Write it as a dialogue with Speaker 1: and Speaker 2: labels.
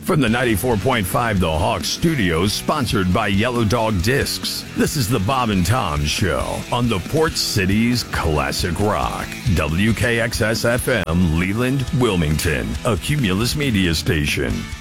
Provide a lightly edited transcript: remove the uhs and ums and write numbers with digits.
Speaker 1: From the 94.5 The Hawk Studios, sponsored by Yellow Dog Discs, this is the Bob and Tom Show on the Port City's Classic Rock. WKXS-FM, Leland, Wilmington, a Cumulus media station.